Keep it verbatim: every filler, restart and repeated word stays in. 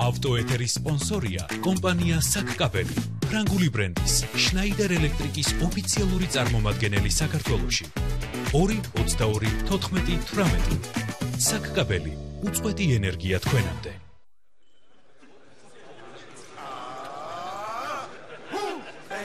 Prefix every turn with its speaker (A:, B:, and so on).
A: ავტოეთერის სპონსორია კომპანია საკკაბელი, ფრანგული ბრენდის შნაიდერ ელექტრიკის ოფიციალური წარმომადგენელი საქართველოში. ორი ოცდაორი თოთხმეტი თვრამეტი. საკკაბელი, უწყვეტი ენერგია თქვენამდე.